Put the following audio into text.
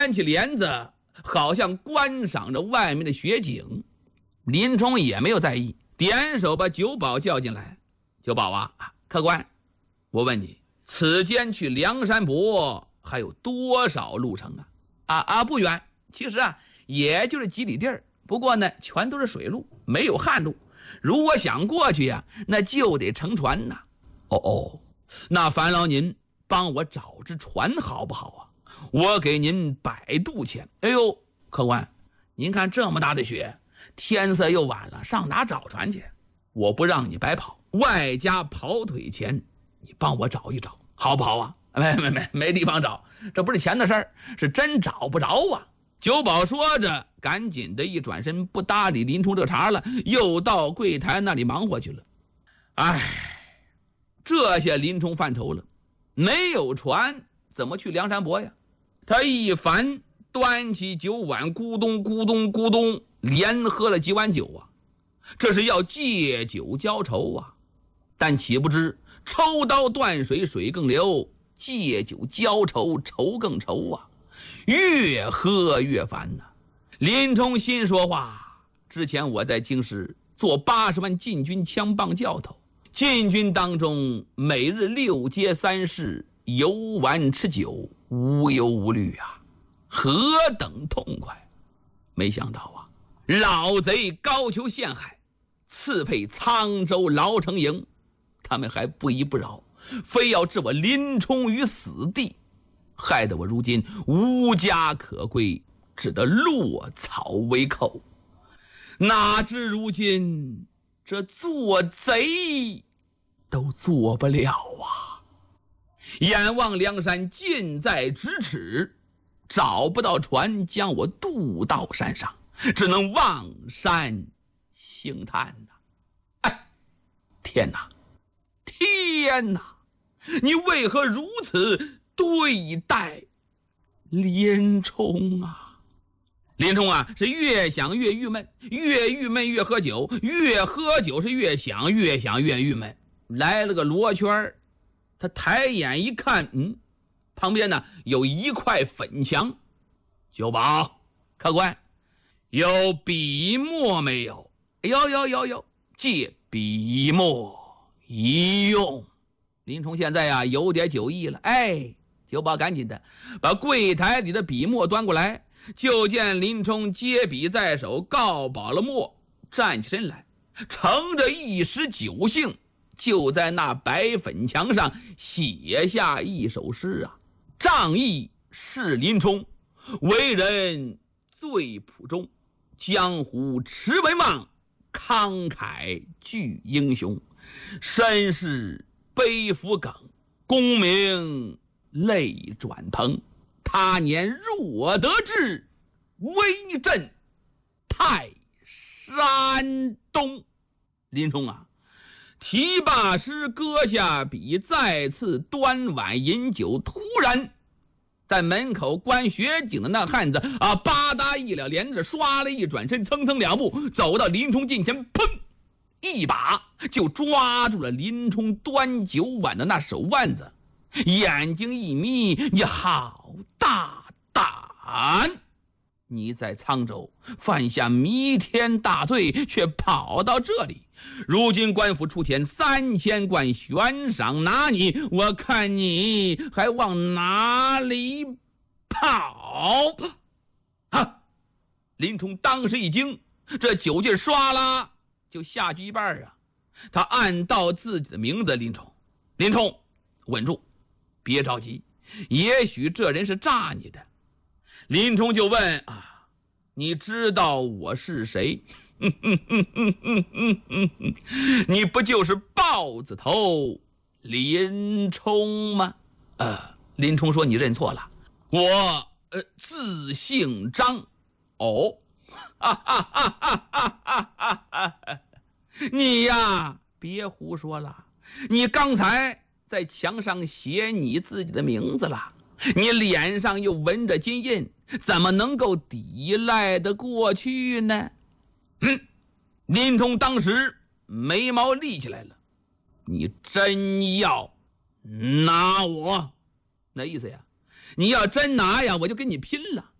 起帘子，好像观赏着外面的雪景。林冲也没有在意，点手把酒保叫进来。酒保啊，客官，我问你，此间去梁山泊还有多少路程啊？不远，其实也就是几里地儿，不过呢，全都是水路，没有旱路。如果想过去那就得乘船呐。那烦劳您帮我找只船好不好我给您100度钱。哎呦，客官，您看这么大的雪，天色又晚了，上哪找船去？我不让你白跑，外加跑腿钱，你帮我找一找，好不好没地方找，这不是钱的事儿，是真找不着酒保说着，赶紧的一转身，不搭理林冲这茬了，又到柜台那里忙活去了。这下林冲犯愁了，没有船怎么去梁山泊呀？他一烦，端起酒碗，咕咚咕咚咕咚，连喝了几碗酒这是要借酒浇愁但岂不知抽刀断水，水更流，借酒浇愁，愁更愁越喝越烦林冲心说话，之前我在京师做80万禁军枪棒教头，禁军当中每日6街3市，游玩吃酒，无忧无虑何等痛快。没想到老贼高俅陷害，刺配沧州牢城营，他们还不依不饶，非要置我林冲于死地，害得我如今无家可归，只得落草为寇。哪知如今这做贼都做不了眼望梁山近在咫尺，找不到船将我渡到山上，只能望山兴叹天哪，你为何如此对待林冲林冲是越想越郁闷，越郁闷越喝酒，越喝酒是越想越郁闷。来了个罗圈，他抬眼一看，旁边呢有一块粉墙。酒保，客官，有笔墨没有？有，借笔墨一用。林冲现在有点酒意了，酒保赶紧的把柜台里的笔墨端过来。就见林冲接笔在手，告饱了墨，站起身来，乘着一时酒兴，就在那白粉墙上写下一首诗仗义是林冲，为人最朴忠，江湖驰为望，慷慨聚英雄，身世背负梗，功名泪转蓬，他年若得志，威震泰山东。林冲提罢诗，搁下笔，再次端碗饮酒。突然在门口观雪景的那汉子吧嗒一了帘子，刷了一转身，蹭蹭2步走到林冲近前，砰一把就抓住了林冲端酒碗的那手腕子，眼睛一眯，你好大胆！你在沧州犯下弥天大罪，却跑到这里，如今官府出钱3000贯悬赏拿你，我看你还往哪里跑林冲当时一惊，这酒劲唰啦就下去一半他按道自己的名字林冲，稳住，别着急，也许这人是诈你的。林冲就问你知道我是谁？你不就是豹子头林冲吗？林冲说你认错了，我自姓张。你别胡说了，你刚才在墙上写你自己的名字了，你脸上又纹着金印，怎么能够抵赖得过去呢？林冲当时眉毛立起来了，你真要拿我？那意思你要真拿呀，我就跟你拼了。